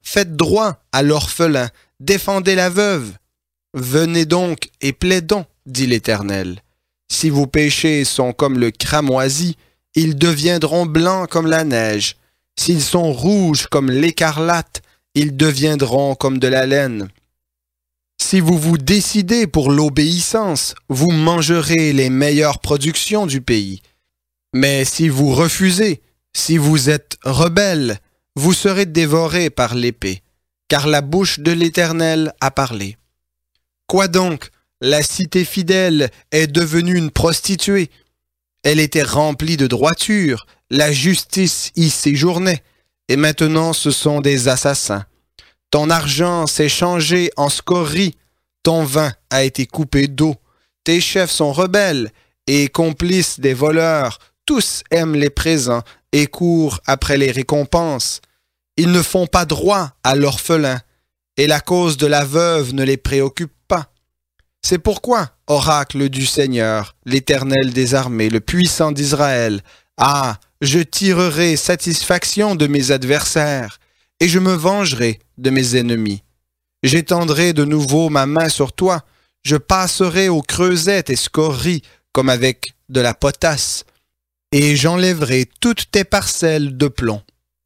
faites droit à l'orphelin, défendez la veuve. Venez donc et plaidons, dit l'Éternel. Si vos péchés sont comme le cramoisi, ils deviendront blancs comme la neige. S'ils sont rouges comme l'écarlate, ils deviendront comme de la laine. Si vous vous décidez pour l'obéissance, vous mangerez les meilleures productions du pays. Mais si vous refusez, si vous êtes rebelles, vous serez dévorés par l'épée, car la bouche de l'Éternel a parlé. Quoi donc? La cité fidèle est devenue une prostituée. Elle était remplie de droiture, la justice y séjournait, et maintenant ce sont des assassins. Ton argent s'est changé en scorie, ton vin a été coupé d'eau, tes chefs sont rebelles et complices des voleurs, tous aiment les présents et courent après les récompenses. Ils ne font pas droit à l'orphelin, et la cause de la veuve ne les préoccupe pas. C'est pourquoi, oracle du Seigneur, l'Éternel des armées, le puissant d'Israël, ah, je tirerai satisfaction de mes adversaires, et je me vengerai de mes ennemis. J'étendrai de nouveau ma main sur toi, je passerai aux creusettes et scories comme avec de la potasse, et j'enlèverai toutes tes parcelles de plomb.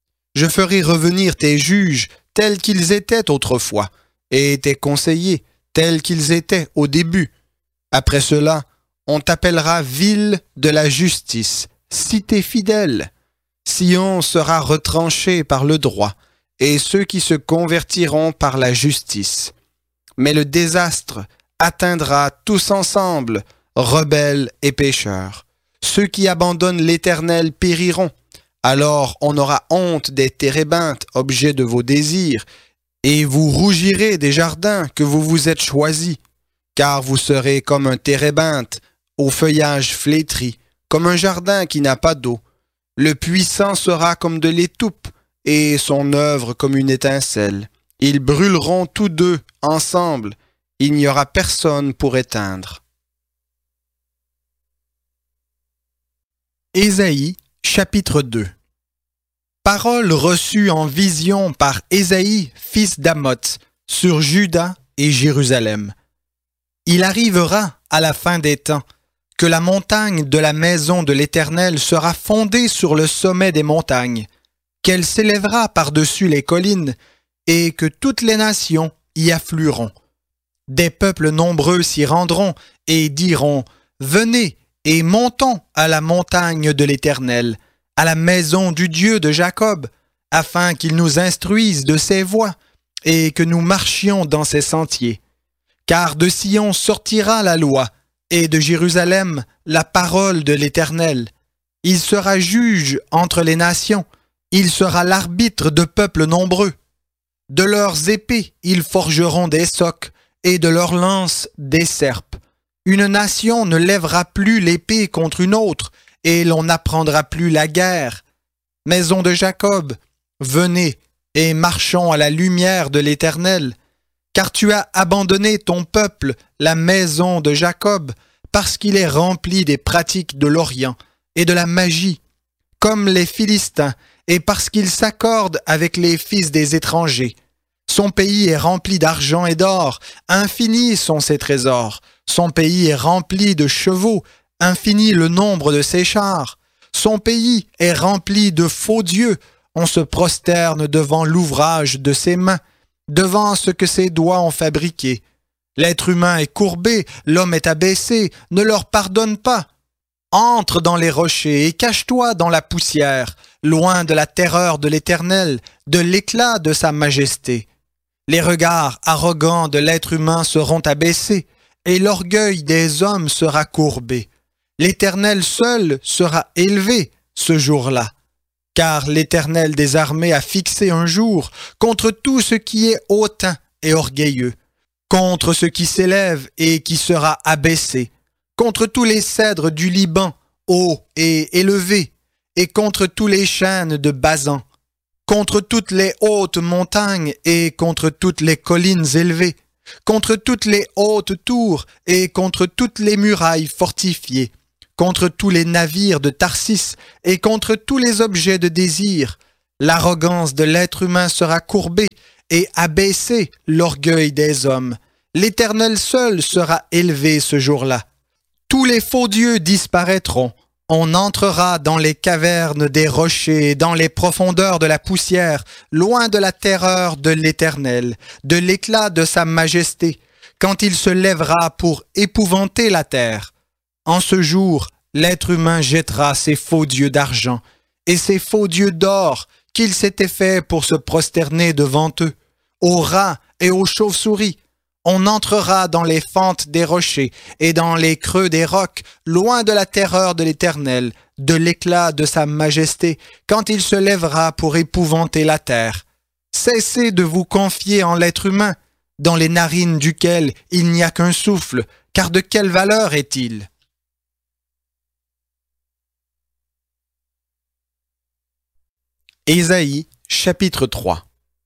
Je ferai revenir tes juges tels qu'ils étaient autrefois, et tes conseillers tels qu'ils étaient au début. Après cela, on t'appellera ville de la justice, cité fidèle. Sion sera retranché par le droit, et ceux qui se convertiront par la justice. Mais le désastre atteindra tous ensemble, rebelles et pécheurs. Ceux qui abandonnent l'Éternel périront. Alors on aura honte des térébinthes, objets de vos désirs, et vous rougirez des jardins que vous vous êtes choisis, car vous serez comme un térébinthe au feuillage flétri, comme un jardin qui n'a pas d'eau. Le puissant sera comme de l'étoupe, et son œuvre comme une étincelle. Ils brûleront tous deux ensemble, il n'y aura personne pour éteindre. Ésaïe, chapitre 2. Parole reçue en vision par Ésaïe, fils d'Amoz, sur Juda et Jérusalem. Il arrivera à la fin des temps que la montagne de la maison de l'Éternel sera fondée sur le sommet des montagnes, qu'elle s'élèvera par-dessus les collines, et que toutes les nations y afflueront. Des peuples nombreux s'y rendront et diront « Venez et montons à la montagne de l'Éternel, à la maison du Dieu de Jacob, afin qu'il nous instruise de ses voies et que nous marchions dans ses sentiers. Car de Sion sortira la loi, et de Jérusalem la parole de l'Éternel. Il sera juge entre les nations, il sera l'arbitre de peuples nombreux. De leurs épées ils forgeront des socs, et de leurs lances des serpes. Une nation ne lèvera plus l'épée contre une autre, et l'on n'apprendra plus la guerre. Maison de Jacob, venez et marchons à la lumière de l'Éternel, car tu as abandonné ton peuple, la maison de Jacob, parce qu'il est rempli des pratiques de l'Orient et de la magie, comme les Philistins, et parce qu'il s'accorde avec les fils des étrangers. Son pays est rempli d'argent et d'or, infinis sont ses trésors. Son pays est rempli de chevaux, infini le nombre de ses chars. Son pays est rempli de faux dieux, on se prosterne devant l'ouvrage de ses mains, devant ce que ses doigts ont fabriqué. L'être humain est courbé, l'homme est abaissé, ne leur pardonne pas. Entre dans les rochers et cache-toi dans la poussière, loin de la terreur de l'Éternel, de l'éclat de sa majesté. Les regards arrogants de l'être humain seront abaissés, et l'orgueil des hommes sera courbé. L'Éternel seul sera élevé ce jour-là, car l'Éternel des armées a fixé un jour contre tout ce qui est hautain et orgueilleux, contre ce qui s'élève et qui sera abaissé, contre tous les cèdres du Liban, hauts et élevés, et contre tous les chênes de Basan, contre toutes les hautes montagnes et contre toutes les collines élevées, contre toutes les hautes tours et contre toutes les murailles fortifiées, contre tous les navires de Tarsis et contre tous les objets de désir. L'arrogance de l'être humain sera courbée et abaissée l'orgueil des hommes. L'Éternel seul sera élevé ce jour-là. Tous les faux dieux disparaîtront. On entrera dans les cavernes des rochers, dans les profondeurs de la poussière, loin de la terreur de l'Éternel, de l'éclat de sa majesté, quand il se lèvera pour épouvanter la terre. En ce jour, l'être humain jettera ses faux dieux d'argent et ses faux dieux d'or qu'il s'était fait pour se prosterner devant eux, aux rats et aux chauves-souris. On entrera dans les fentes des rochers et dans les creux des rocs, loin de la terreur de l'Éternel, de l'éclat de sa majesté, quand il se lèvera pour épouvanter la terre. Cessez de vous confier en l'être humain, dans les narines duquel il n'y a qu'un souffle, car de quelle valeur est-il? Ésaïe, chapitre 3.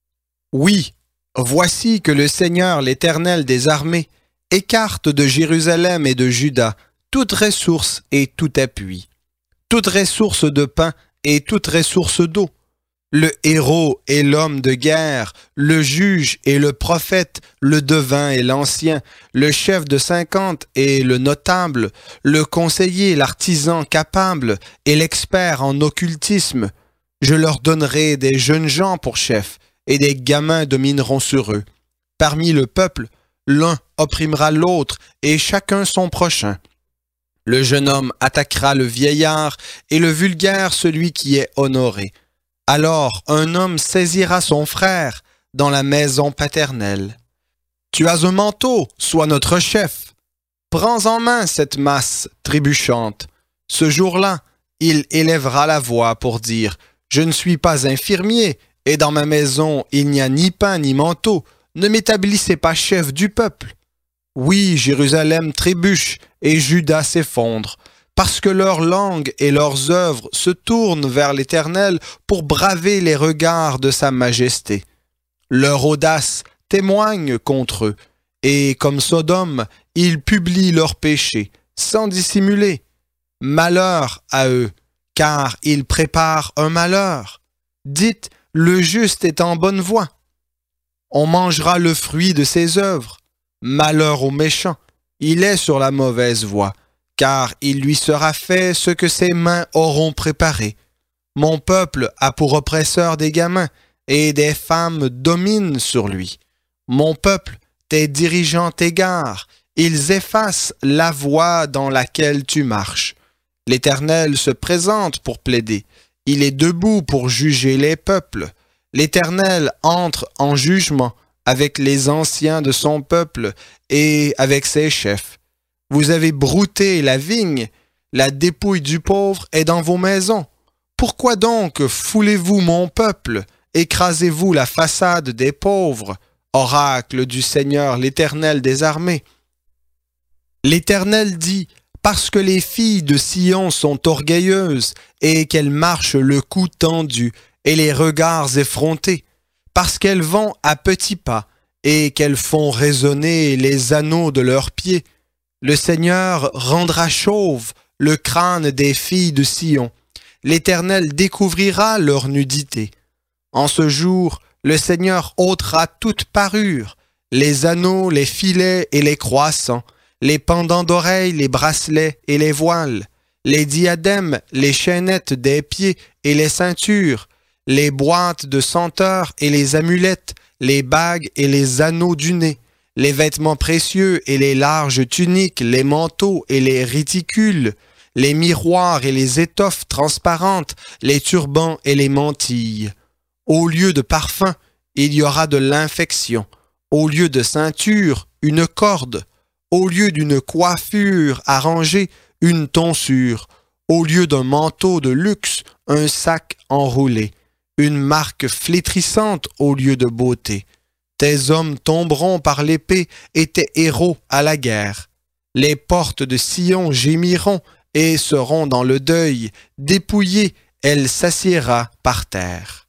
Oui, voici que le Seigneur, l'Éternel des armées, écarte de Jérusalem et de Juda toute ressource et tout appui, toute ressource de pain et toute ressource d'eau. Le héros et l'homme de guerre, le juge et le prophète, le devin et l'ancien, le chef de 50 et le notable, le conseiller, l'artisan capable et l'expert en occultisme. Je leur donnerai des jeunes gens pour chefs, et des gamins domineront sur eux. Parmi le peuple, l'un opprimera l'autre, et chacun son prochain. Le jeune homme attaquera le vieillard, et le vulgaire celui qui est honoré. Alors un homme saisira son frère dans la maison paternelle. Tu as un manteau, sois notre chef. Prends en main cette masse trébuchante. Ce jour-là, il élèvera la voix pour dire « Je ne suis pas infirmier, et dans ma maison il n'y a ni pain ni manteau. Ne m'établissez pas chef du peuple. » Oui, Jérusalem trébuche et Juda s'effondre, parce que leur langue et leurs œuvres se tournent vers l'Éternel pour braver les regards de sa majesté. Leur audace témoigne contre eux, et comme Sodome, ils publient leurs péchés, sans dissimuler. Malheur à eux, car ils préparent un malheur. Dites, le juste est en bonne voie. On mangera le fruit de ses œuvres. Malheur au méchant, il est sur la mauvaise voie, car il lui sera fait ce que ses mains auront préparé. Mon peuple a pour oppresseur des gamins, et des femmes dominent sur lui. Mon peuple, tes dirigeants t'égarent, ils effacent la voie dans laquelle tu marches. L'Éternel se présente pour plaider. Il est debout pour juger les peuples. L'Éternel entre en jugement avec les anciens de son peuple et avec ses chefs. Vous avez brouté la vigne, la dépouille du pauvre est dans vos maisons. Pourquoi donc foulez-vous mon peuple, écrasez-vous la façade des pauvres, oracle du Seigneur l'Éternel des armées? L'Éternel dit, parce que les filles de Sion sont orgueilleuses et qu'elles marchent le cou tendu et les regards effrontés, parce qu'elles vont à petits pas et qu'elles font résonner les anneaux de leurs pieds, le Seigneur rendra chauve le crâne des filles de Sion. L'Éternel découvrira leur nudité. En ce jour, le Seigneur ôtera toute parure, les anneaux, les filets et les croissants, les pendants d'oreilles, les bracelets et les voiles, les diadèmes, les chaînettes des pieds et les ceintures, les boîtes de senteurs et les amulettes, les bagues et les anneaux du nez, les vêtements précieux et les larges tuniques, les manteaux et les réticules, les miroirs et les étoffes transparentes, les turbans et les mantilles. Au lieu de parfum, il y aura de l'infection. Au lieu de ceinture, une corde. Au lieu d'une coiffure arrangée, une tonsure. Au lieu d'un manteau de luxe, un sac enroulé. Une marque flétrissante au lieu de beauté. Tes hommes tomberont par l'épée et tes héros à la guerre. Les portes de Sion gémiront et seront dans le deuil. Dépouillée, elle s'assiera par terre.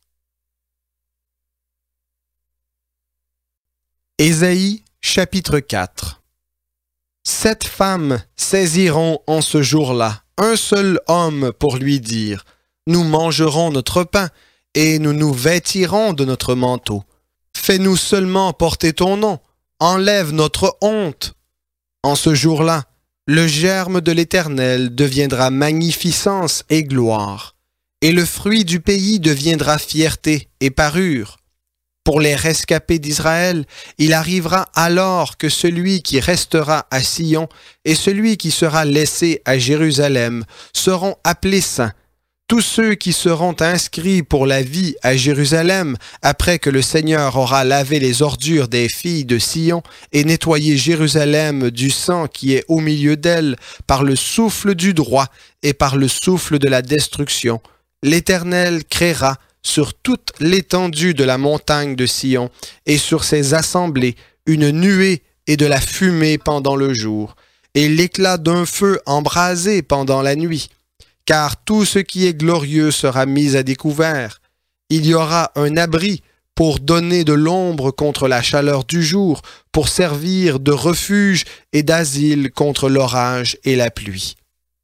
Ésaïe, chapitre 4. 7 femmes saisiront en ce jour-là un seul homme pour lui dire « Nous mangerons notre pain » et nous nous vêtirons de notre manteau. Fais-nous seulement porter ton nom, enlève notre honte. En ce jour-là, le germe de l'Éternel deviendra magnificence et gloire, et le fruit du pays deviendra fierté et parure. Pour les rescapés d'Israël, il arrivera alors que celui qui restera à Sion et celui qui sera laissé à Jérusalem seront appelés saints. Tous ceux qui seront inscrits pour la vie à Jérusalem, après que le Seigneur aura lavé les ordures des filles de Sion et nettoyé Jérusalem du sang qui est au milieu d'elle par le souffle du droit et par le souffle de la destruction, l'Éternel créera sur toute l'étendue de la montagne de Sion et sur ses assemblées une nuée et de la fumée pendant le jour, et l'éclat d'un feu embrasé pendant la nuit. Car tout ce qui est glorieux sera mis à découvert. Il y aura un abri pour donner de l'ombre contre la chaleur du jour, pour servir de refuge et d'asile contre l'orage et la pluie.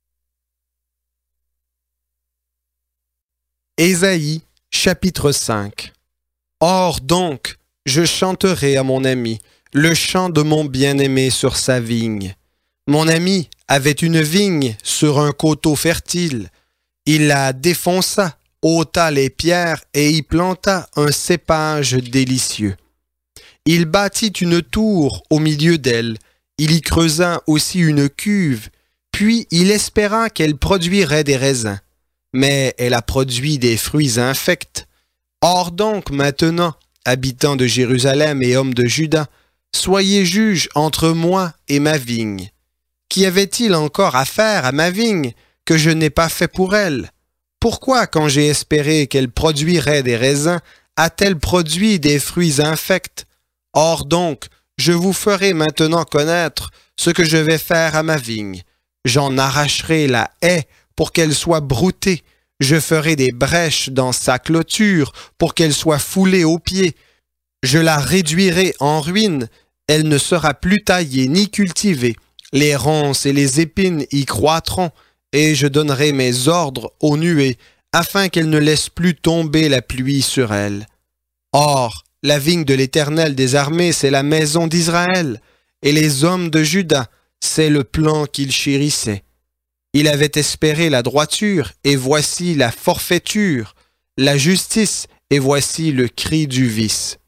Ésaïe, chapitre 5. Or donc, je chanterai à mon ami le chant de mon bien-aimé sur sa vigne. Mon ami avait une vigne sur un coteau fertile. Il la défonça, ôta les pierres et y planta un cépage délicieux. Il bâtit une tour au milieu d'elle. Il y creusa aussi une cuve, puis il espéra qu'elle produirait des raisins. Mais elle a produit des fruits infects. Or donc maintenant, habitants de Jérusalem et hommes de Juda, soyez juges entre moi et ma vigne. Qu'y avait-il encore à faire à ma vigne que je n'ai pas fait pour elle? Pourquoi, quand j'ai espéré qu'elle produirait des raisins, a-t-elle produit des fruits infects? Or donc, je vous ferai maintenant connaître ce que je vais faire à ma vigne. J'en arracherai la haie pour qu'elle soit broutée. Je ferai des brèches dans sa clôture pour qu'elle soit foulée aux pieds. Je la réduirai en ruine. Elle ne sera plus taillée ni cultivée. Les ronces et les épines y croîtront, et je donnerai mes ordres aux nuées, afin qu'elles ne laissent plus tomber la pluie sur elles. Or, la vigne de l'Éternel des armées, c'est la maison d'Israël, et les hommes de Juda, c'est le plan qu'il chérissait. Il avait espéré la droiture, et voici la forfaiture, la justice, et voici le cri du vice.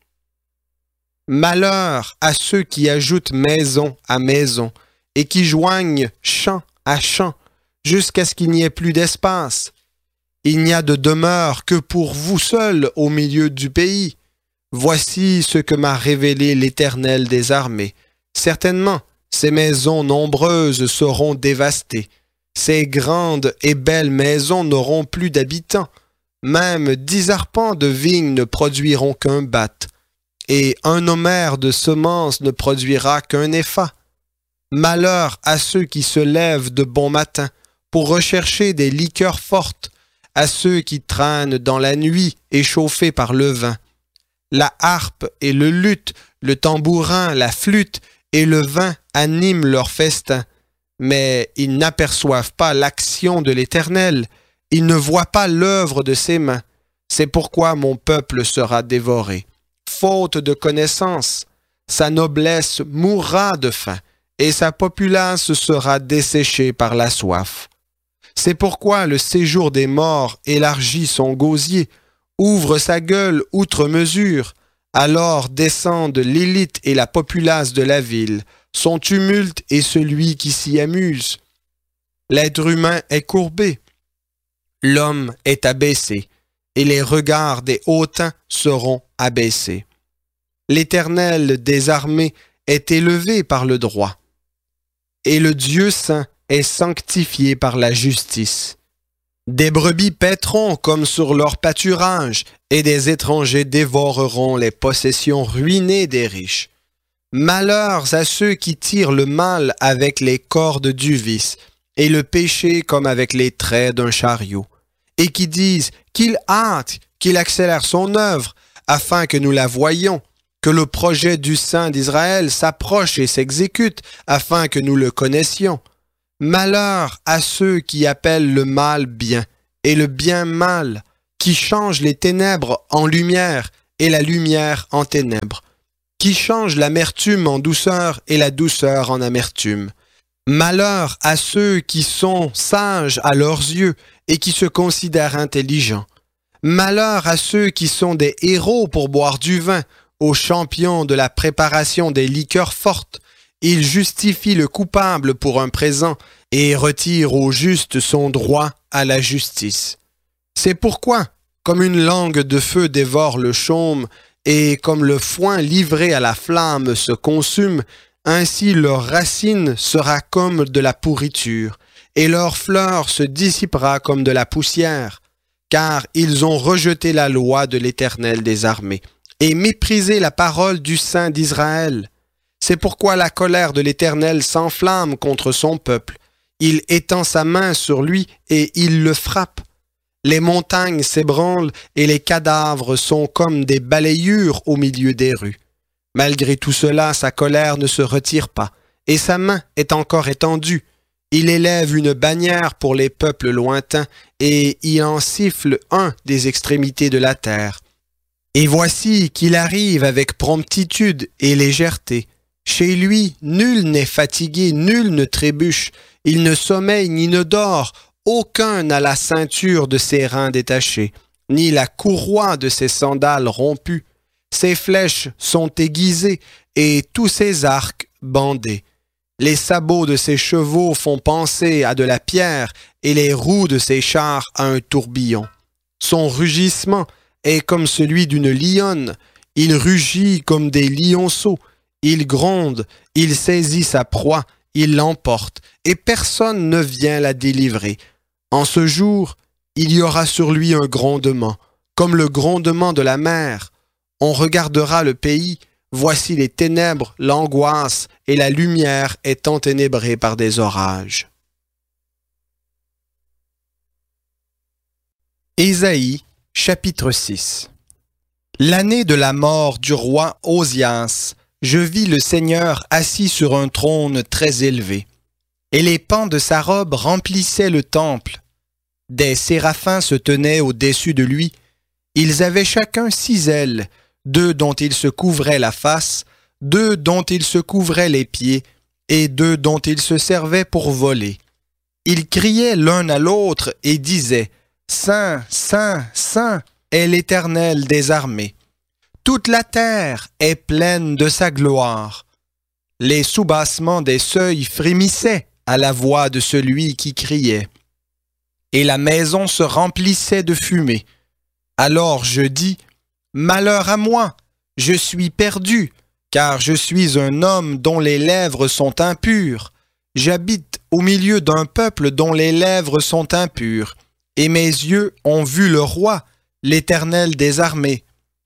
Malheur à ceux qui ajoutent maison à maison, et qui joignent champ à champ, jusqu'à ce qu'il n'y ait plus d'espace. Il n'y a de demeure que pour vous seuls au milieu du pays. Voici ce que m'a révélé l'Éternel des armées. Certainement, ces maisons nombreuses seront dévastées. Ces grandes et belles maisons n'auront plus d'habitants. Même 10 arpents de vignes ne produiront qu'un batte, et un homère de semences ne produira qu'un épha. Malheur à ceux qui se lèvent de bon matin pour rechercher des liqueurs fortes, à ceux qui traînent dans la nuit échauffés par le vin. La harpe et le luth, le tambourin, la flûte et le vin animent leur festin, mais ils n'aperçoivent pas l'action de l'Éternel, ils ne voient pas l'œuvre de ses mains. C'est pourquoi mon peuple sera dévoré. Faute de connaissance, sa noblesse mourra de faim, et sa populace sera desséchée par la soif. C'est pourquoi le séjour des morts élargit son gosier, ouvre sa gueule outre mesure, alors descendent l'élite et la populace de la ville, son tumulte et celui qui s'y amuse. L'être humain est courbé, l'homme est abaissé, et les regards des hautains seront abaissés. L'Éternel des armées est élevé par le droit, et le Dieu saint est sanctifié par la justice. Des brebis paîtront comme sur leur pâturage, et des étrangers dévoreront les possessions ruinées des riches. Malheurs à ceux qui tirent le mal avec les cordes du vice, et le péché comme avec les traits d'un chariot, et qui disent qu'il hâte, qu'il accélère son œuvre, afin que nous la voyions, que le projet du Saint d'Israël s'approche et s'exécute, afin que nous le connaissions. Malheur à ceux qui appellent le mal bien, et le bien mal, qui change les ténèbres en lumière et la lumière en ténèbres, qui change l'amertume en douceur et la douceur en amertume. Malheur à ceux qui sont sages à leurs yeux et qui se considèrent intelligents. Malheur à ceux qui sont des héros pour boire du vin, aux champions de la préparation des liqueurs fortes. Ils justifient le coupable pour un présent et retirent au juste son droit à la justice. C'est pourquoi, comme une langue de feu dévore le chaume, et comme le foin livré à la flamme se consume, ainsi leur racine sera comme de la pourriture, et leur fleur se dissipera comme de la poussière, car ils ont rejeté la loi de l'Éternel des armées, et méprisé la parole du Saint d'Israël. C'est pourquoi la colère de l'Éternel s'enflamme contre son peuple. Il étend sa main sur lui et il le frappe. Les montagnes s'ébranlent et les cadavres sont comme des balayures au milieu des rues. Malgré tout cela, sa colère ne se retire pas, et sa main est encore étendue. Il élève une bannière pour les peuples lointains, et il en siffle un des extrémités de la terre. Et voici qu'il arrive avec promptitude et légèreté. Chez lui, nul n'est fatigué, nul ne trébuche, il ne sommeille ni ne dort, aucun n'a la ceinture de ses reins détachée, ni la courroie de ses sandales rompues. Ses flèches sont aiguisées et tous ses arcs bandés. Les sabots de ses chevaux font penser à de la pierre et les roues de ses chars à un tourbillon. Son rugissement est comme celui d'une lionne. Il rugit comme des lionceaux. Il gronde, il saisit sa proie, il l'emporte, et personne ne vient la délivrer. En ce jour, il y aura sur lui un grondement, comme le grondement de la mer. On regardera le pays, voici les ténèbres, l'angoisse, et la lumière est enténébrée par des orages. Ésaïe, chapitre 6. L'année de la mort du roi Osias, je vis le Seigneur assis sur un trône très élevé, et les pans de sa robe remplissaient le temple. Des séraphins se tenaient au-dessus de lui. Ils avaient chacun 6 ailes, 2 dont ils se couvraient la face, 2 dont ils se couvraient les pieds, et 2 dont ils se servaient pour voler. Ils criaient l'un à l'autre et disaient « Saint, Saint, Saint est l'Éternel des armées. Toute la terre est pleine de sa gloire. » Les soubassements des seuils frémissaient à la voix de celui qui criait. Et la maison se remplissait de fumée. Alors je dis, « Malheur à moi, je suis perdu, car je suis un homme dont les lèvres sont impures. J'habite au milieu d'un peuple dont les lèvres sont impures, et mes yeux ont vu le roi, l'Éternel des armées. »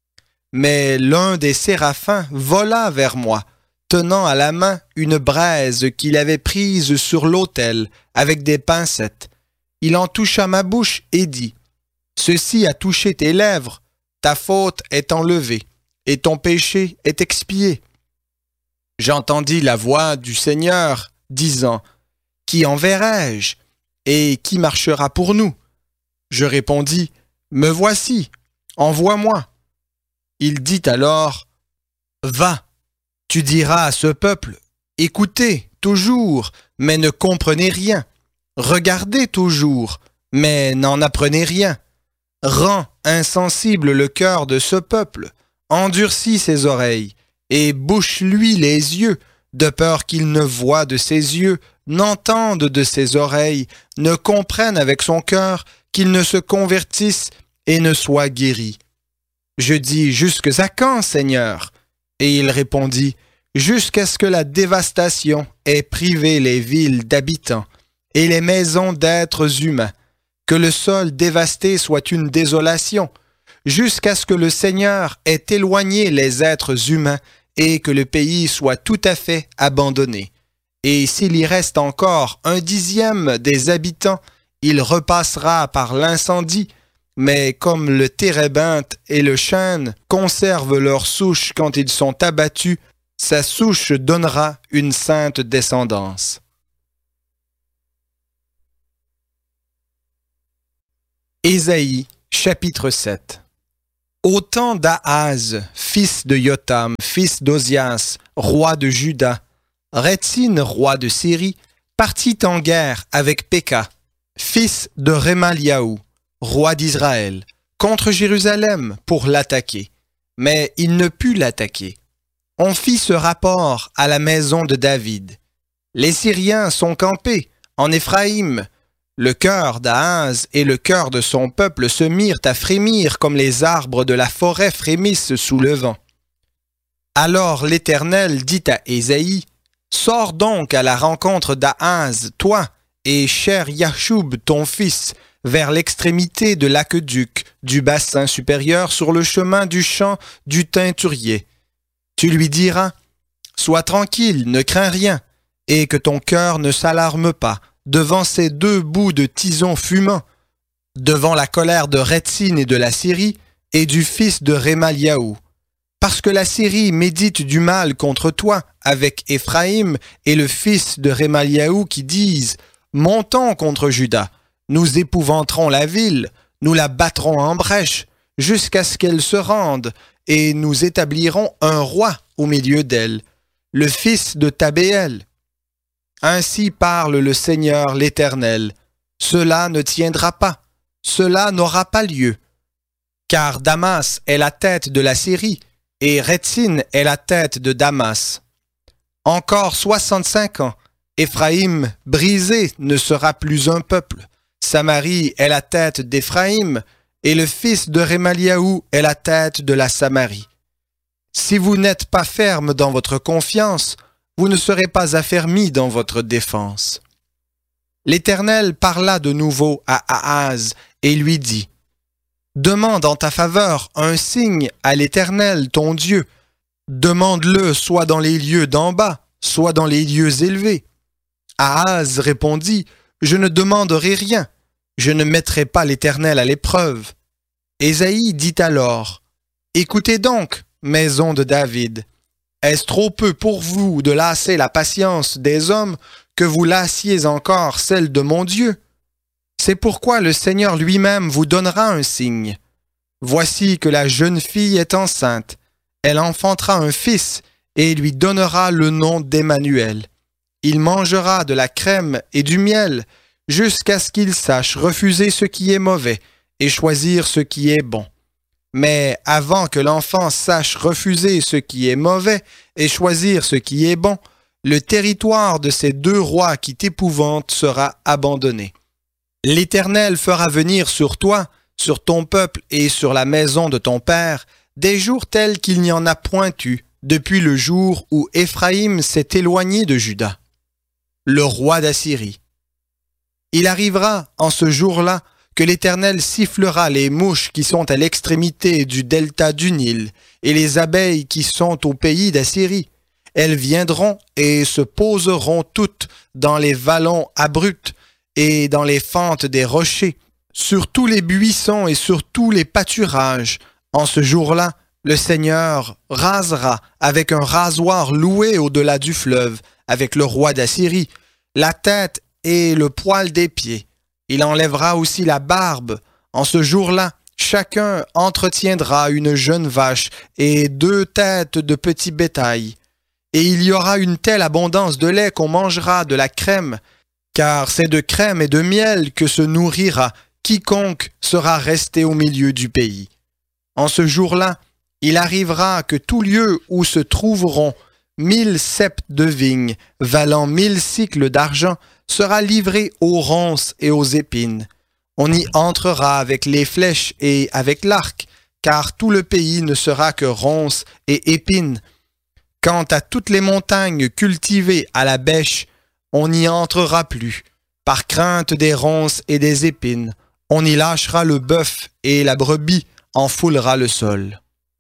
Mais l'un des séraphins vola vers moi, tenant à la main une braise qu'il avait prise sur l'autel avec des pincettes. Il en toucha ma bouche et dit, « Ceci a touché tes lèvres, ta faute est enlevée, et ton péché est expié. » J'entendis la voix du Seigneur disant, « Qui enverrai-je, et qui marchera pour nous ?» Je répondis, « Me voici, envoie-moi. » Il dit alors, « Va, tu diras à ce peuple, écoutez toujours, mais ne comprenez rien. Regardez toujours, mais n'en apprenez rien. Rends insensible le cœur de ce peuple, endurcis ses oreilles, et bouche-lui les yeux, de peur qu'il ne voie de ses yeux, n'entende de ses oreilles, ne comprenne avec son cœur, qu'il ne se convertisse et ne soit guéri. » Je dis, « Jusqu'à quand, Seigneur ?» Et il répondit, « Jusqu'à ce que la dévastation ait privé les villes d'habitants et les maisons d'êtres humains, que le sol dévasté soit une désolation, jusqu'à ce que le Seigneur ait éloigné les êtres humains et que le pays soit tout à fait abandonné. Et s'il y reste encore 1/10 des habitants, il repassera par l'incendie. Mais comme le térébinthe et le chêne conservent leur souche quand ils sont abattus, sa souche donnera une sainte descendance. » Ésaïe, Chapitre 7. Au temps d'Ahaz, fils de Yotam, fils d'Ozias, roi de Juda, Rétsin, roi de Syrie, partit en guerre avec Péka, fils de Remaliahu, roi d'Israël, contre Jérusalem pour l'attaquer. Mais il ne put l'attaquer. On fit ce rapport à la maison de David. Les Syriens sont campés en Éphraïm. Le cœur d'Ahaz et le cœur de son peuple se mirent à frémir comme les arbres de la forêt frémissent sous le vent. Alors l'Éternel dit à Ésaïe, « Sors donc à la rencontre d'Ahaz, toi, et cher Yachoub, ton fils, vers l'extrémité de l'aqueduc, du bassin supérieur sur le chemin du champ du teinturier. Tu lui diras, « Sois tranquille, ne crains rien, et que ton cœur ne s'alarme pas devant ces deux bouts de tison fumants, devant la colère de Rétsin et de la Syrie, et du fils de Remaliahu. Parce que la Syrie médite du mal contre toi avec Éphraïm et le fils de Remaliahu qui disent « Montons contre Juda, nous épouvanterons la ville, nous la battrons en brèche, jusqu'à ce qu'elle se rende, et nous établirons un roi au milieu d'elle, le fils de Tabéel. Ainsi parle le Seigneur l'Éternel. Cela ne tiendra pas, cela n'aura pas lieu. Car Damas est la tête de la Syrie, et Rétsin est la tête de Damas. Encore 65 ans, Éphraïm brisé ne sera plus un peuple. Samarie est la tête d'Éphraïm, et le fils de Remaliahu est la tête de la Samarie. Si vous n'êtes pas ferme dans votre confiance, vous ne serez pas affermis dans votre défense. » L'Éternel parla de nouveau à Ahaz et lui dit, « Demande en ta faveur un signe à l'Éternel ton Dieu. Demande-le soit dans les lieux d'en bas, soit dans les lieux élevés. » Ahaz répondit, « Je ne demanderai rien, je ne mettrai pas l'Éternel à l'épreuve. » Ésaïe dit alors, « Écoutez donc, maison de David. Est-ce trop peu pour vous de lasser la patience des hommes que vous lassiez encore celle de mon Dieu? C'est pourquoi le Seigneur lui-même vous donnera un signe. Voici que la jeune fille est enceinte. Elle enfantera un fils et lui donnera le nom d'Emmanuel. Il mangera de la crème et du miel jusqu'à ce qu'il sache refuser ce qui est mauvais et choisir ce qui est bon. Mais avant que l'enfant sache refuser ce qui est mauvais et choisir ce qui est bon, le territoire de ces deux rois qui t'épouvantent sera abandonné. L'Éternel fera venir sur toi, sur ton peuple et sur la maison de ton père, des jours tels qu'il n'y en a point eu, depuis le jour où Éphraïm s'est éloigné de Juda. Le roi d'Assyrie. Il arrivera en ce jour-là que l'Éternel sifflera les mouches qui sont à l'extrémité du delta du Nil et les abeilles qui sont au pays d'Assyrie. Elles viendront et se poseront toutes dans les vallons abrupts et dans les fentes des rochers, sur tous les buissons et sur tous les pâturages. En ce jour-là, le Seigneur rasera avec un rasoir loué au-delà du fleuve, avec le roi d'Assyrie, la tête et le poil des pieds. Il enlèvera aussi la barbe. En ce jour-là, chacun entretiendra une jeune vache et 2 têtes de petit bétail. Et il y aura une telle abondance de lait qu'on mangera de la crème, car c'est de crème et de miel que se nourrira quiconque sera resté au milieu du pays. En ce jour-là, il arrivera que tout lieu où se trouveront 1000 ceps de vigne, valant 1000 cycles d'argent, sera livré aux ronces et aux épines. On y entrera avec les flèches et avec l'arc, car tout le pays ne sera que ronces et épines. Quant à toutes les montagnes cultivées à la bêche, on n'y entrera plus, par crainte des ronces et des épines. On y lâchera le bœuf et la brebis en foulera le sol.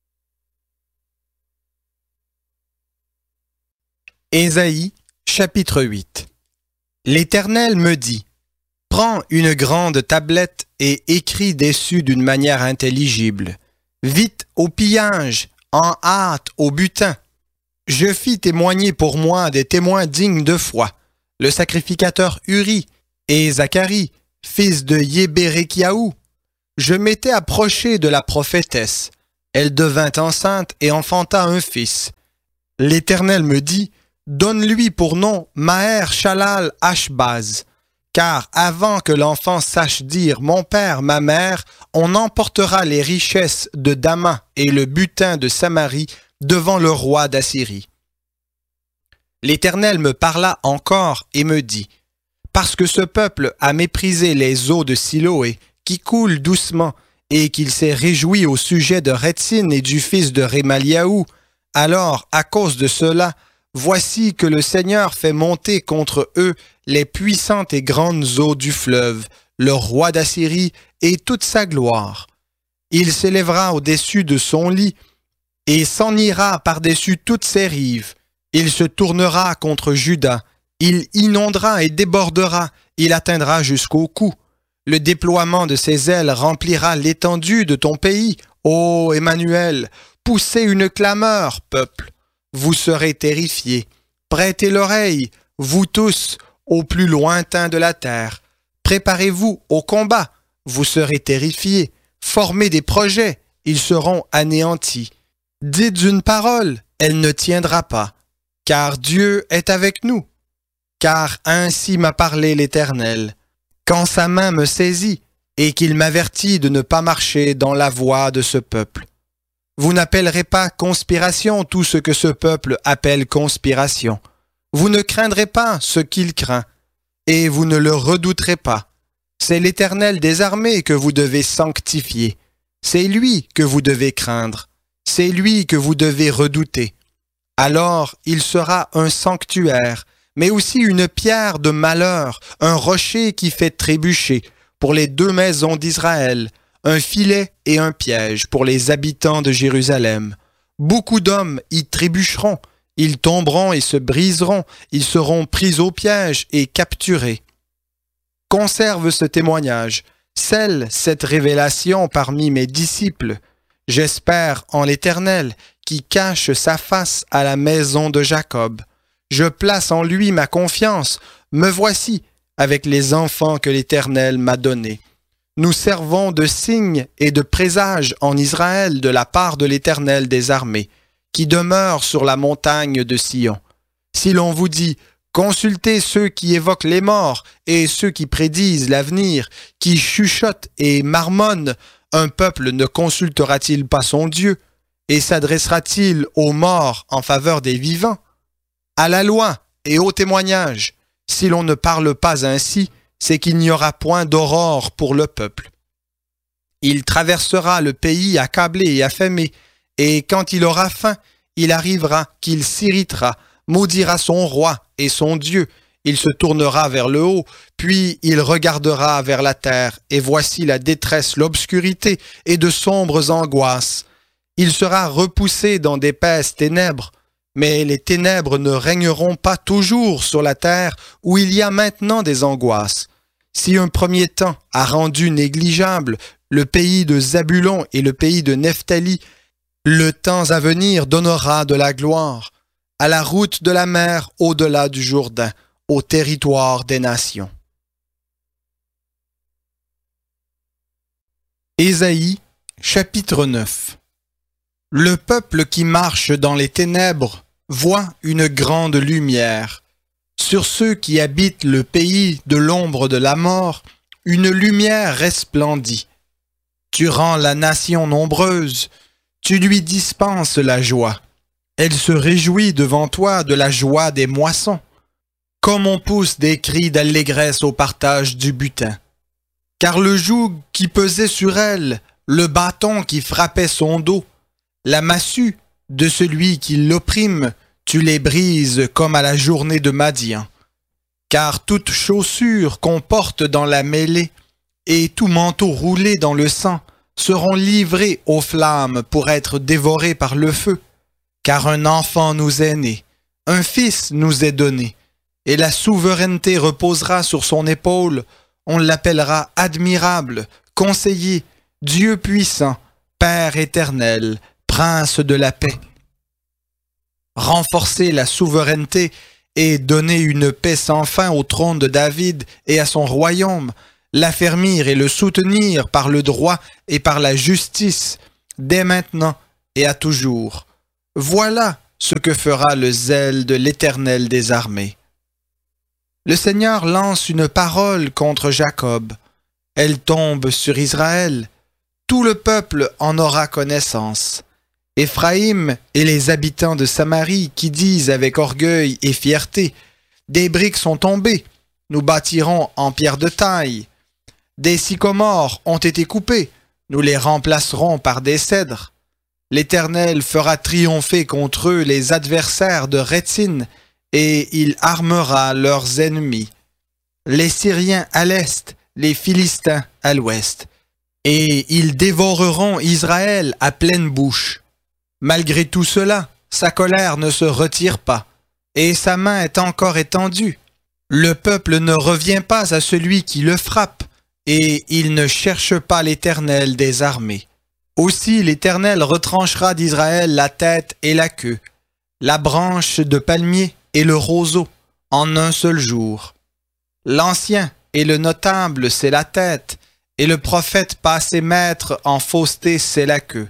Ésaïe, chapitre 8. L'Éternel me dit, « Prends une grande tablette et écris dessus d'une manière intelligible. Vite au pillage, en hâte au butin. Je fis témoigner pour moi des témoins dignes de foi, le sacrificateur Uri et Zacharie, fils de Yébérekiaou. je m'étais approché de la prophétesse. Elle devint enceinte et enfanta un fils. L'Éternel me dit, donne-lui pour nom Maher-Shalal-Ashbaz, car avant que l'enfant sache dire mon père, ma mère, on emportera les richesses de Damas et le butin de Samarie devant le roi d'Assyrie. L'Éternel me parla encore et me dit, parce que ce peuple a méprisé les eaux de Siloé, qui coulent doucement, et qu'il s'est réjoui au sujet de Rétsin et du fils de Rémaliaou, alors, à cause de cela, voici que le Seigneur fait monter contre eux les puissantes et grandes eaux du fleuve, le roi d'Assyrie et toute sa gloire. Il s'élèvera au-dessus de son lit et s'en ira par-dessus toutes ses rives. Il se tournera contre Juda, il inondera et débordera, il atteindra jusqu'au cou. Le déploiement de ses ailes remplira l'étendue de ton pays. Ô Emmanuel, poussez une clameur, peuple. Vous serez terrifiés. Prêtez l'oreille, vous tous, au plus lointain de la terre. Préparez-vous au combat, vous serez terrifiés. Formez des projets, ils seront anéantis. Dites une parole, elle ne tiendra pas. Car Dieu est avec nous. Car ainsi m'a parlé l'Éternel. Quand sa main me saisit et qu'il m'avertit de ne pas marcher dans la voie de ce peuple. Vous n'appellerez pas conspiration tout ce que ce peuple appelle conspiration. Vous ne craindrez pas ce qu'il craint, et vous ne le redouterez pas. C'est l'Éternel des armées que vous devez sanctifier. C'est lui que vous devez craindre. C'est lui que vous devez redouter. Alors il sera un sanctuaire, mais aussi une pierre de malheur, un rocher qui fait trébucher pour les deux maisons d'Israël, un filet et un piège pour les habitants de Jérusalem. Beaucoup d'hommes y trébucheront, ils tomberont et se briseront, ils seront pris au piège et capturés. Conserve ce témoignage, scelle cette révélation parmi mes disciples. J'espère en l'Éternel qui cache sa face à la maison de Jacob. Je place en lui ma confiance. Me voici avec les enfants que l'Éternel m'a donnés. Nous servons de signe et de présage en Israël de la part de l'Éternel des armées, qui demeure sur la montagne de Sion. Si l'on vous dit, consultez ceux qui évoquent les morts et ceux qui prédisent l'avenir, qui chuchotent et marmonnent, un peuple ne consultera-t-il pas son Dieu et s'adressera-t-il aux morts en faveur des vivants? À la loi et au témoignage, si l'on ne parle pas ainsi, c'est qu'il n'y aura point d'aurore pour le peuple. Il traversera le pays accablé et affamé, et quand il aura faim, il arrivera qu'il s'irritera, maudira son roi et son Dieu, il se tournera vers le haut, puis il regardera vers la terre, et voici la détresse, l'obscurité et de sombres angoisses. Il sera repoussé dans d'épaisses ténèbres, mais les ténèbres ne régneront pas toujours sur la terre où il y a maintenant des angoisses. Si un premier temps a rendu négligeable le pays de Zabulon et le pays de Nephtali, le temps à venir donnera de la gloire à la route de la mer au-delà du Jourdain, au territoire des nations. Ésaïe, chapitre 9. Le peuple qui marche dans les ténèbres voit une grande lumière. Sur ceux qui habitent le pays de l'ombre de la mort, une lumière resplendit. Tu rends la nation nombreuse, tu lui dispenses la joie. Elle se réjouit devant toi de la joie des moissons, comme on pousse des cris d'allégresse au partage du butin. Car le joug qui pesait sur elle, le bâton qui frappait son dos, la massue de celui qui l'opprime, tu les brises comme à la journée de Madian. Car toute chaussure qu'on porte dans la mêlée et tout manteau roulé dans le sang seront livrés aux flammes pour être dévorés par le feu. Car un enfant nous est né, un fils nous est donné, et la souveraineté reposera sur son épaule. On l'appellera admirable, conseiller, Dieu puissant, Père éternel, Prince de la paix. Renforcer la souveraineté et donner une paix sans fin au trône de David et à son royaume, l'affermir et le soutenir par le droit et par la justice, dès maintenant et à toujours. Voilà ce que fera le zèle de l'Éternel des armées. Le Seigneur lance une parole contre Jacob. Elle tombe sur Israël. Tout le peuple en aura connaissance. Éphraïm et les habitants de Samarie qui disent avec orgueil et fierté, « Des briques sont tombées, nous bâtirons en pierre de taille. Des sycomores ont été coupés, nous les remplacerons par des cèdres. L'Éternel fera triompher contre eux les adversaires de Rétsin, et il armera leurs ennemis. Les Syriens à l'est, les Philistins à l'ouest. Et ils dévoreront Israël à pleine bouche. Malgré tout cela, sa colère ne se retire pas, et sa main est encore étendue. Le peuple ne revient pas à celui qui le frappe, et il ne cherche pas l'Éternel des armées. Aussi l'Éternel retranchera d'Israël la tête et la queue, la branche de palmier et le roseau, en un seul jour. L'ancien et le notable, c'est la tête, et le prophète passé maître en fausseté, c'est la queue.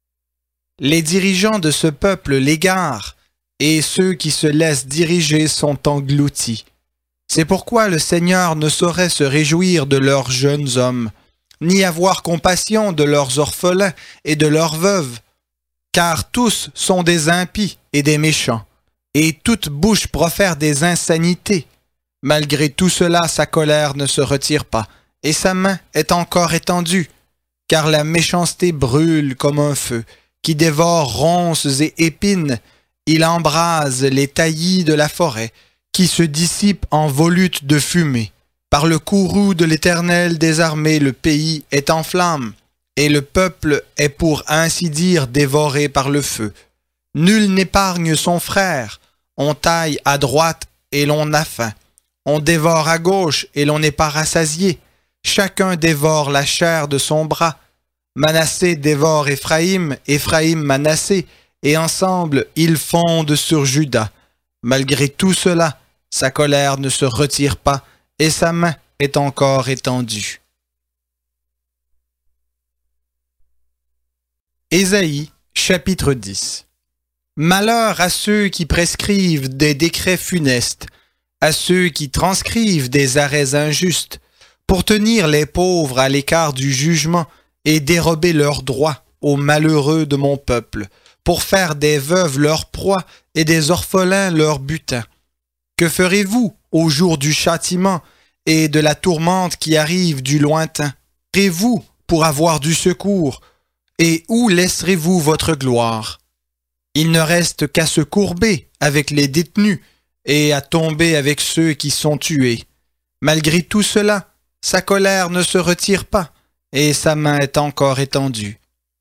Les dirigeants de ce peuple l'égarent, et ceux qui se laissent diriger sont engloutis. C'est pourquoi le Seigneur ne saurait se réjouir de leurs jeunes hommes, ni avoir compassion de leurs orphelins et de leurs veuves, car tous sont des impies et des méchants, et toute bouche profère des insanités. Malgré tout cela, sa colère ne se retire pas, et sa main est encore étendue, car la méchanceté brûle comme un feu, qui dévore ronces et épines. Il embrase les taillis de la forêt, qui se dissipent en volutes de fumée. Par le courroux de l'Éternel des armées, le pays est en flammes, et le peuple est pour ainsi dire dévoré par le feu. Nul n'épargne son frère, on taille à droite et l'on a faim. On dévore à gauche et l'on n'est pas rassasié. Chacun dévore la chair de son bras. Manassé dévore Éphraïm, Éphraïm Manassé, et ensemble ils fondent sur Juda. Malgré tout cela, sa colère ne se retire pas, et sa main est encore étendue. Ésaïe, chapitre 10. Malheur à ceux qui prescrivent des décrets funestes, à ceux qui transcrivent des arrêts injustes, pour tenir les pauvres à l'écart du jugement et dérober leurs droits aux malheureux de mon peuple, pour faire des veuves leur proie et des orphelins leur butin. Que ferez-vous au jour du châtiment et de la tourmente qui arrive du lointain? Ferez-vous pour avoir du secours, et où laisserez-vous votre gloire? Il ne reste qu'à se courber avec les détenus et à tomber avec ceux qui sont tués. Malgré tout cela, sa colère ne se retire pas, et sa main est encore étendue.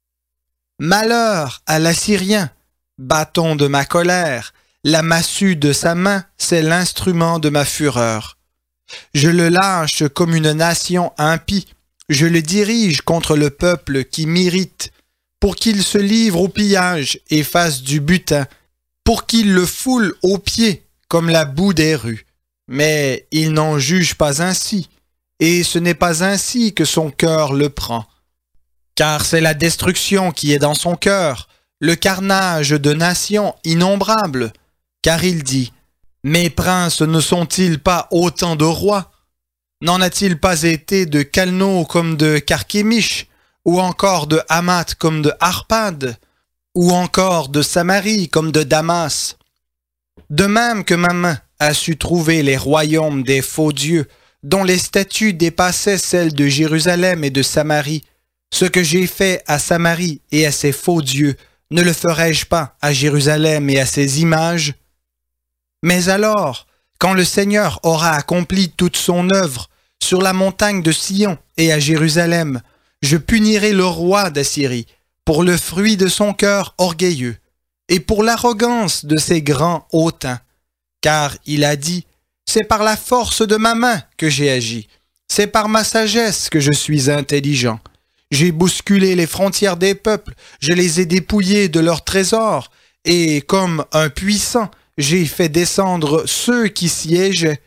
Malheur à l'Assyrien, bâton de ma colère, la massue de sa main, c'est l'instrument de ma fureur. Je le lâche comme une nation impie, je le dirige contre le peuple qui m'irrite, pour qu'il se livre au pillage et fasse du butin, pour qu'il le foule aux pieds comme la boue des rues. Mais il n'en juge pas ainsi, et ce n'est pas ainsi que son cœur le prend. Car c'est la destruction qui est dans son cœur, le carnage de nations innombrables. Car il dit, « Mes princes ne sont-ils pas autant de rois? N'en a-t-il pas été de Calno comme de Carchemish, ou encore de Hamath comme de Arpad, ou encore de Samarie comme de Damas? De même que ma main a su trouver les royaumes des faux dieux, dont les statues dépassaient celles de Jérusalem et de Samarie, ce que j'ai fait à Samarie et à ses faux dieux, ne le ferai-je pas à Jérusalem et à ses images? Mais alors, quand le Seigneur aura accompli toute son œuvre sur la montagne de Sion et à Jérusalem, je punirai le roi d'Assyrie pour le fruit de son cœur orgueilleux et pour l'arrogance de ses grands hautains. Car il a dit, c'est par la force de ma main que j'ai agi, c'est par ma sagesse que je suis intelligent. J'ai bousculé les frontières des peuples, je les ai dépouillés de leurs trésors, et comme un puissant, j'ai fait descendre ceux qui siégeaient.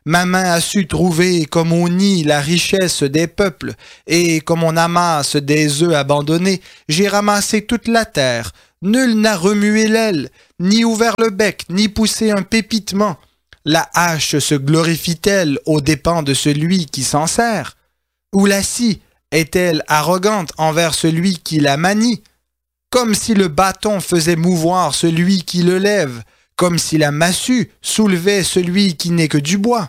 Ma main a su trouver comme on nie la richesse des peuples, et comme on amasse des œufs abandonnés, j'ai ramassé toute la terre. Nul n'a remué l'aile, ni ouvert le bec, ni poussé un pépitement. La hache se glorifie-t-elle aux dépens de celui qui s'en sert? Ou la scie est-elle arrogante envers celui qui la manie? Comme si le bâton faisait mouvoir celui qui le lève, comme si la massue soulevait celui qui n'est que du bois.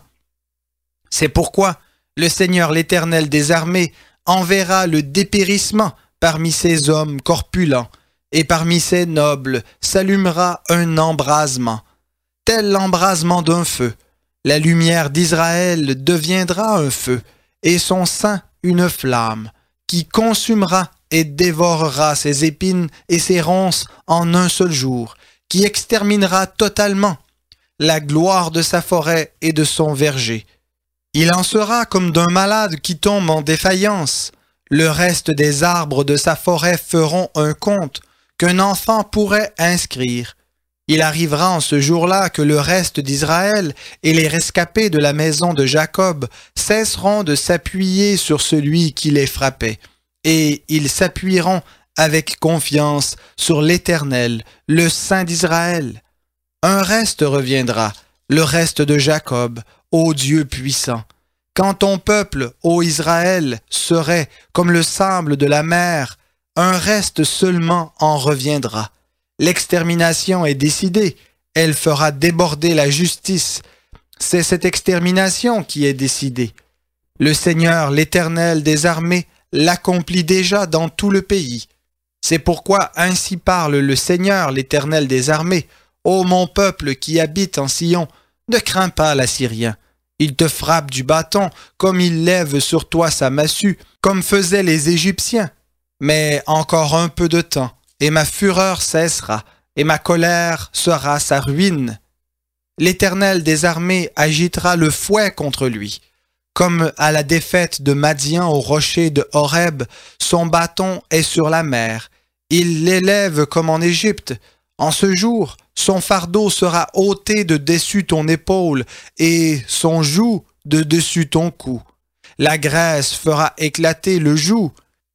C'est pourquoi le Seigneur l'Éternel des armées enverra le dépérissement parmi ces hommes corpulents, et parmi ces nobles s'allumera un embrasement, tel l'embrasement d'un feu. La lumière d'Israël deviendra un feu, et son sein une flamme, qui consumera et dévorera ses épines et ses ronces en un seul jour, qui exterminera totalement la gloire de sa forêt et de son verger. Il en sera comme d'un malade qui tombe en défaillance. Le reste des arbres de sa forêt feront un compte qu'un enfant pourrait inscrire. Il arrivera en ce jour-là que le reste d'Israël et les rescapés de la maison de Jacob cesseront de s'appuyer sur celui qui les frappait, et ils s'appuieront avec confiance sur l'Éternel, le Saint d'Israël. Un reste reviendra, le reste de Jacob, ô Dieu puissant. Quand ton peuple, ô Israël, serait comme le sable de la mer, un reste seulement en reviendra. L'extermination est décidée, elle fera déborder la justice. C'est cette extermination qui est décidée. Le Seigneur, l'Éternel des armées, l'accomplit déjà dans tout le pays. C'est pourquoi ainsi parle le Seigneur, l'Éternel des armées. Ô mon peuple qui habite en Sion, ne crains pas l'Assyrien. Il te frappe du bâton, comme il lève sur toi sa massue, comme faisaient les Égyptiens. Mais encore un peu de temps, et ma fureur cessera, et ma colère sera sa ruine. L'Éternel des armées agitera le fouet contre lui. Comme à la défaite de Madian au rocher de Horeb, son bâton est sur la mer. Il l'élève comme en Égypte. En ce jour, son fardeau sera ôté de dessus ton épaule et son joug de dessus ton cou. La graisse fera éclater le joug.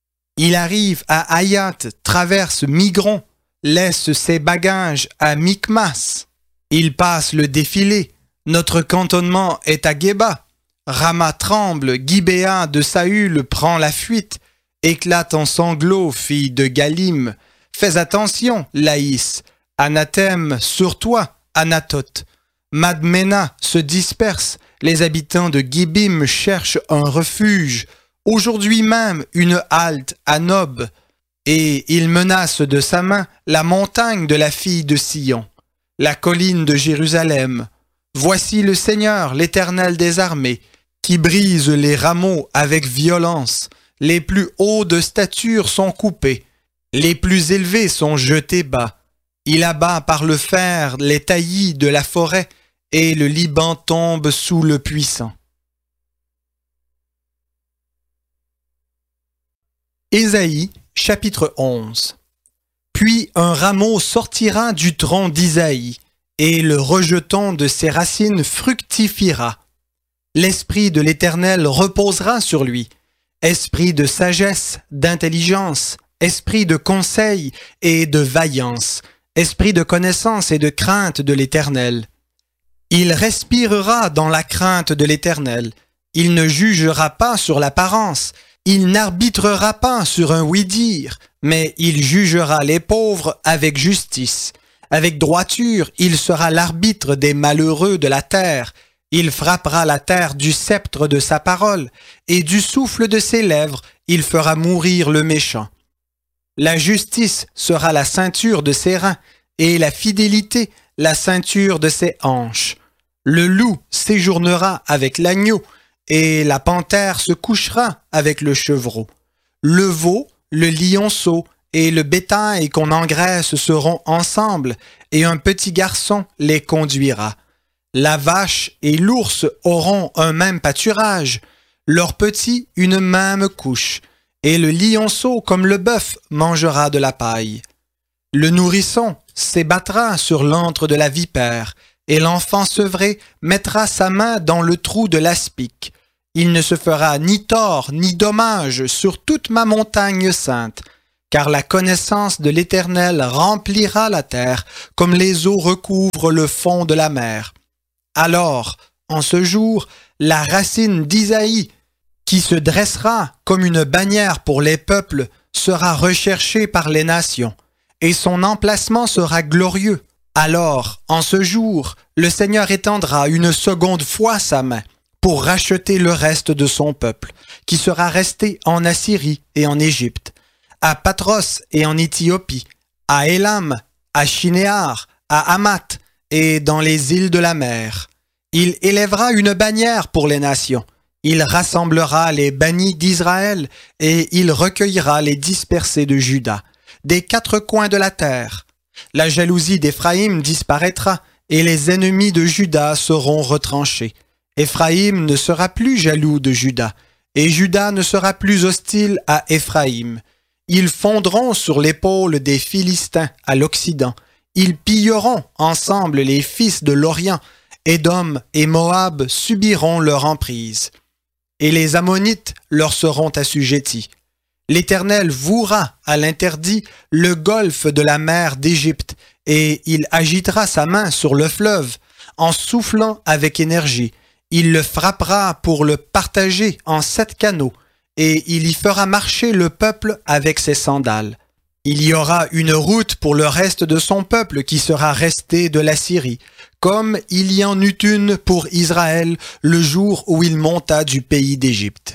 Il arrive à Hayat, traverse Migron, laisse ses bagages à Micmas. Il passe le défilé. Notre cantonnement est à Géba. Rama tremble, Gibéa de Saül prend la fuite. Éclate en sanglots, fille de Galim. Fais attention, Laïs. Anathème sur toi, Anatoth. Madmena se disperse. Les habitants de Gibim cherchent un refuge. Aujourd'hui même, une halte à Nob. Et il menace de sa main la montagne de la fille de Sion, la colline de Jérusalem. Voici le Seigneur, l'Éternel des armées, qui brise les rameaux avec violence. Les plus hauts de stature sont coupés, les plus élevés sont jetés bas. Il abat par le fer les taillis de la forêt, et le Liban tombe sous le puissant. Ésaïe, chapitre 11. Puis un rameau sortira du tronc d'Isaïe, et le rejeton de ses racines fructifiera. L'esprit de l'Éternel reposera sur lui, esprit de sagesse, d'intelligence, esprit de conseil et de vaillance, esprit de connaissance et de crainte de l'Éternel. Il respirera dans la crainte de l'Éternel. Il ne jugera pas sur l'apparence. Il n'arbitrera pas sur un oui-dire, mais il jugera les pauvres avec justice. Avec droiture, il sera l'arbitre des malheureux de la terre. Il frappera la terre du sceptre de sa parole, et du souffle de ses lèvres, il fera mourir le méchant. La justice sera la ceinture de ses reins, et la fidélité la ceinture de ses hanches. Le loup séjournera avec l'agneau, et la panthère se couchera avec le chevreau. Le veau, le lionceau et le bétail qu'on engraisse seront ensemble, et un petit garçon les conduira. La vache et l'ours auront un même pâturage, leurs petits une même couche, et le lionceau comme le bœuf mangera de la paille. Le nourrisson s'ébattra sur l'antre de la vipère, et l'enfant sevré mettra sa main dans le trou de l'aspic. Il ne se fera ni tort ni dommage sur toute ma montagne sainte, car la connaissance de l'Éternel remplira la terre, comme les eaux recouvrent le fond de la mer. Alors, en ce jour, la racine d'Isaïe, qui se dressera comme une bannière pour les peuples, sera recherchée par les nations, et son emplacement sera glorieux. Alors, en ce jour, le Seigneur étendra une seconde fois sa main pour racheter le reste de son peuple, qui sera resté en Assyrie et en Égypte, à Patros et en Éthiopie, à Élam, à Shinéar, à Hamath et dans les îles de la mer. Il élèvera une bannière pour les nations. Il rassemblera les bannis d'Israël et il recueillera les dispersés de Juda, des quatre coins de la terre. La jalousie d'Éphraïm disparaîtra et les ennemis de Juda seront retranchés. Éphraïm ne sera plus jaloux de Juda et Juda ne sera plus hostile à Éphraïm. Ils fondront sur l'épaule des Philistins à l'Occident. Ils pilleront ensemble les fils de l'Orient. Édom et Moab subiront leur emprise. Et les Ammonites leur seront assujettis. L'Éternel vouera à l'interdit le golfe de la mer d'Égypte, et il agitera sa main sur le fleuve, en soufflant avec énergie. Il le frappera pour le partager en 7 canaux, et il y fera marcher le peuple avec ses sandales. Il y aura une route pour le reste de son peuple qui sera resté de la Syrie, comme il y en eut une pour Israël le jour où il monta du pays d'Égypte.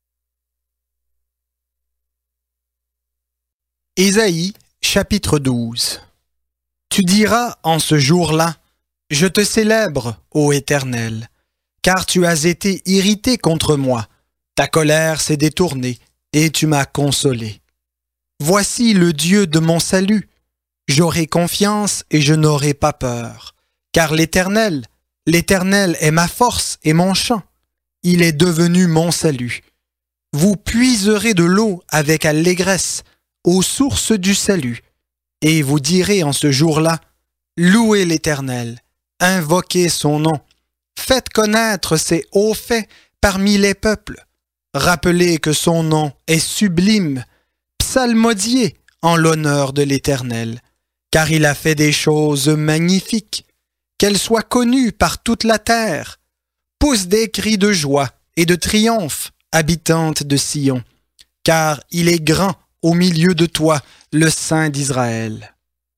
Ésaïe, chapitre 12. Tu diras en ce jour-là, « Je te célèbre, ô Éternel, car tu as été irrité contre moi. Ta colère s'est détournée, et tu m'as consolé. Voici le Dieu de mon salut. J'aurai confiance et je n'aurai pas peur. Car l'Éternel est ma force et mon chant. Il est devenu mon salut. Vous puiserez de l'eau avec allégresse aux sources du salut. Et vous direz en ce jour-là, louez l'Éternel, invoquez son nom. Faites connaître ses hauts faits parmi les peuples. Rappelez que son nom est sublime. Psalmodiez en l'honneur de l'Éternel, car il a fait des choses magnifiques. Qu'elles soient connues par toute la terre. Pousse des cris de joie et de triomphe, habitante de Sion, car il est grand au milieu de toi, le Saint d'Israël.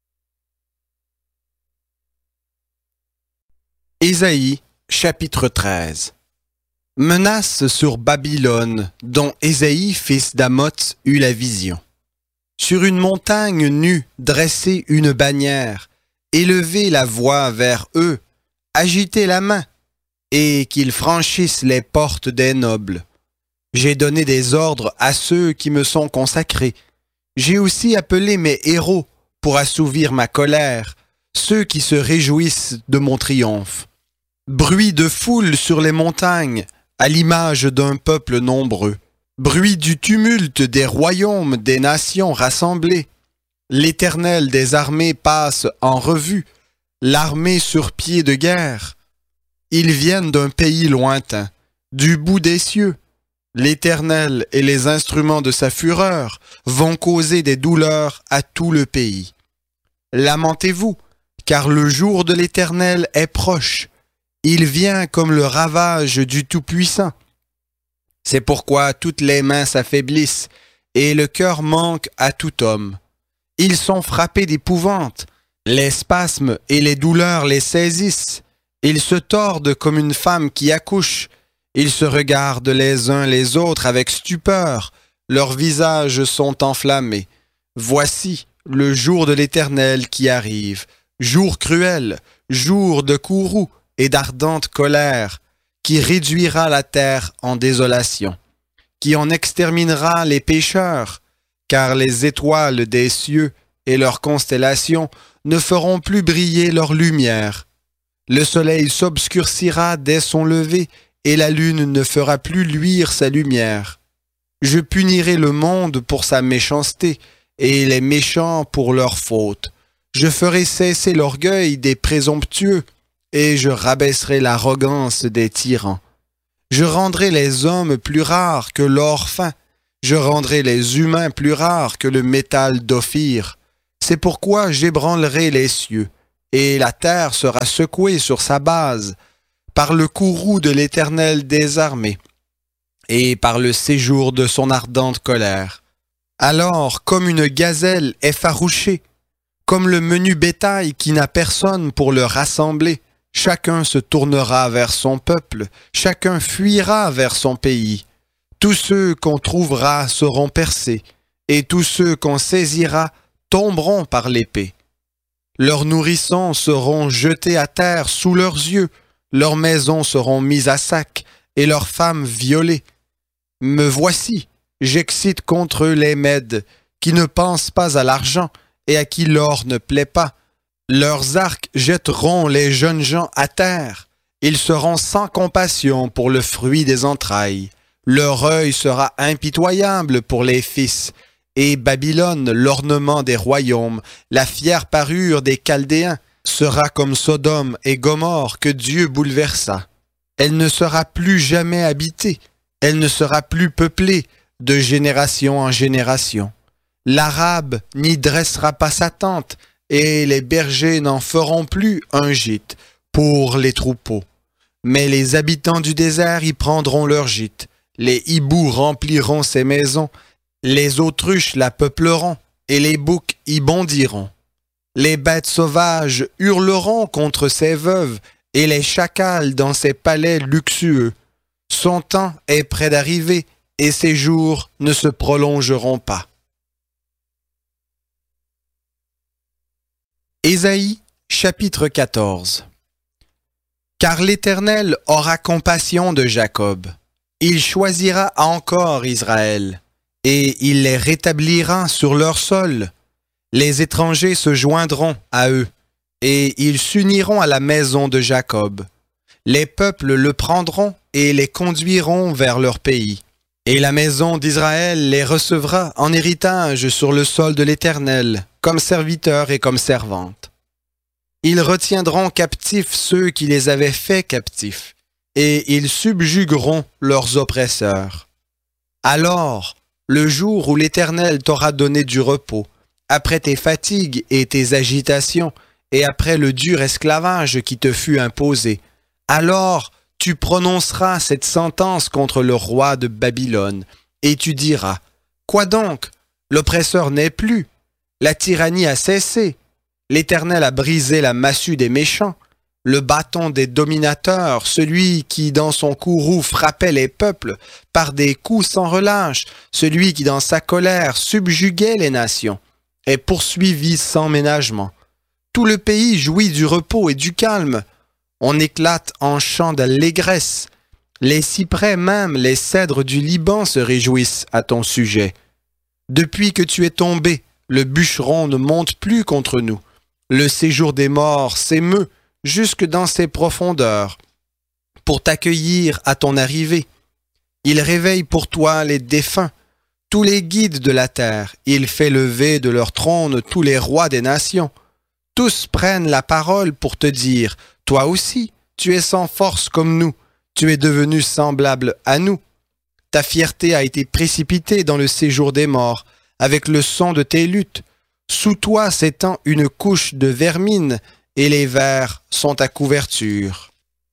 Ésaïe, chapitre 13. Menace sur Babylone, dont Ésaïe, fils d'Amoth, eut la vision. Sur une montagne nue, dressez une bannière, élevez la voix vers eux, agitez la main, et qu'ils franchissent les portes des nobles. J'ai donné des ordres à ceux qui me sont consacrés. J'ai aussi appelé mes héros pour assouvir ma colère, ceux qui se réjouissent de mon triomphe. Bruit de foule sur les montagnes, à l'image d'un peuple nombreux. Bruit du tumulte des royaumes des nations rassemblées. L'Éternel des armées passe en revue, l'armée sur pied de guerre. Ils viennent d'un pays lointain, du bout des cieux. L'Éternel et les instruments de sa fureur vont causer des douleurs à tout le pays. Lamentez-vous, car le jour de l'Éternel est proche. Il vient comme le ravage du Tout-Puissant. C'est pourquoi toutes les mains s'affaiblissent et le cœur manque à tout homme. Ils sont frappés d'épouvante, les spasmes et les douleurs les saisissent. Ils se tordent comme une femme qui accouche. Ils se regardent les uns les autres avec stupeur. Leurs visages sont enflammés. Voici le jour de l'Éternel qui arrive, jour cruel, jour de courroux et d'ardente colère, qui réduira la terre en désolation, qui en exterminera les pécheurs, car les étoiles des cieux et leurs constellations ne feront plus briller leur lumière. Le soleil s'obscurcira dès son lever, et la lune ne fera plus luire sa lumière. Je punirai le monde pour sa méchanceté, et les méchants pour leurs fautes. Je ferai cesser l'orgueil des présomptueux, et je rabaisserai l'arrogance des tyrans. Je rendrai les hommes plus rares que l'or fin, je rendrai les humains plus rares que le métal d'Ophir. C'est pourquoi j'ébranlerai les cieux, et la terre sera secouée sur sa base, par le courroux de l'Éternel des armées, et par le séjour de son ardente colère. Alors, comme une gazelle effarouchée, comme le menu bétail qui n'a personne pour le rassembler, chacun se tournera vers son peuple, chacun fuira vers son pays. Tous ceux qu'on trouvera seront percés, et tous ceux qu'on saisira tomberont par l'épée. Leurs nourrissons seront jetés à terre sous leurs yeux, leurs maisons seront mises à sac, et leurs femmes violées. Me voici, j'excite contre eux les Mèdes, qui ne pensent pas à l'argent, et à qui l'or ne plaît pas. Leurs arcs jetteront les jeunes gens à terre. Ils seront sans compassion pour le fruit des entrailles. Leur œil sera impitoyable pour les fils. Et Babylone, l'ornement des royaumes, la fière parure des Chaldéens, sera comme Sodome et Gomorrhe que Dieu bouleversa. Elle ne sera plus jamais habitée. Elle ne sera plus peuplée de génération en génération. L'Arabe n'y dressera pas sa tente, et les bergers n'en feront plus un gîte pour les troupeaux. Mais les habitants du désert y prendront leur gîte. Les hiboux rempliront ses maisons, les autruches la peupleront, et les boucs y bondiront. Les bêtes sauvages hurleront contre ses veuves, et les chacals dans ses palais luxueux. Son temps est près d'arriver, et ses jours ne se prolongeront pas. Ésaïe, chapitre 14. Car l'Éternel aura compassion de Jacob. Il choisira encore Israël, et il les rétablira sur leur sol. Les étrangers se joindront à eux, et ils s'uniront à la maison de Jacob. Les peuples le prendront et les conduiront vers leur pays. Et la maison d'Israël les recevra en héritage sur le sol de l'Éternel, comme serviteurs et comme servantes. Ils retiendront captifs ceux qui les avaient faits captifs, et ils subjugueront leurs oppresseurs. Alors, le jour où l'Éternel t'aura donné du repos, après tes fatigues et tes agitations, et après le dur esclavage qui te fut imposé, alors tu prononceras cette sentence contre le roi de Babylone, et tu diras, « Quoi donc? L'oppresseur n'est plus, la tyrannie a cessé, l'Éternel a brisé la massue des méchants, le bâton des dominateurs, celui qui dans son courroux frappait les peuples par des coups sans relâche, celui qui dans sa colère subjuguait les nations, est poursuivi sans ménagement. Tout le pays jouit du repos et du calme. On éclate en chants d'allégresse. Les cyprès même, les cèdres du Liban se réjouissent à ton sujet. Depuis que tu es tombé, le bûcheron ne monte plus contre nous. Le séjour des morts s'émeut jusque dans ses profondeurs pour t'accueillir à ton arrivée. Il réveille pour toi les défunts, tous les guides de la terre. Il fait lever de leur trône tous les rois des nations. Tous prennent la parole pour te dire, toi aussi, tu es sans force comme nous, tu es devenu semblable à nous. Ta fierté a été précipitée dans le séjour des morts, avec le son de tes luttes. Sous toi s'étend une couche de vermine, et les vers sont ta couverture.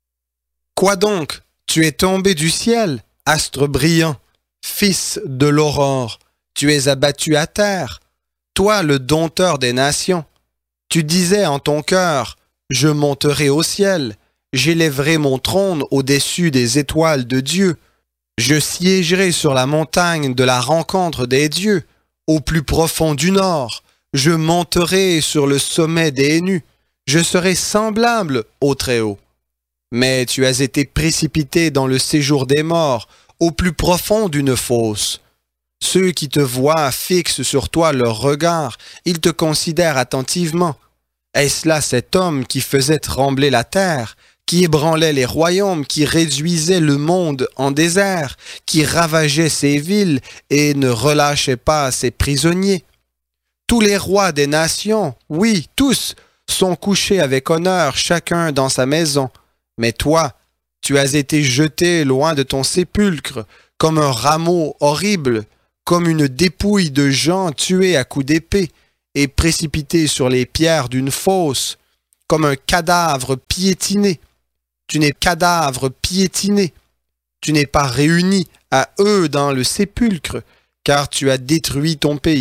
Quoi donc? Tu es tombé du ciel, astre brillant, fils de l'aurore, tu es abattu à terre, toi le dompteur des nations. Tu disais en ton cœur, je monterai au ciel, j'élèverai mon trône au-dessus des étoiles de Dieu, je siégerai sur la montagne de la rencontre des dieux, au plus profond du nord, je monterai sur le sommet des nus, je serai semblable au Très-Haut. Mais tu as été précipité dans le séjour des morts, au plus profond d'une fosse. Ceux qui te voient fixent sur toi leur regard, ils te considèrent attentivement. Est-ce là cet homme qui faisait trembler la terre, qui ébranlait les royaumes, qui réduisait le monde en désert, qui ravageait ses villes et ne relâchait pas ses prisonniers? Tous les rois des nations, oui, tous, sont couchés avec honneur chacun dans sa maison. Mais toi, tu as été jeté loin de ton sépulcre, comme un rameau horrible, comme une dépouille de gens tués à coups d'épée et précipités sur les pierres d'une fosse, comme un cadavre piétiné. Tu n'es cadavre piétiné. Tu n'es pas réuni à eux dans le sépulcre, car tu as détruit ton pays.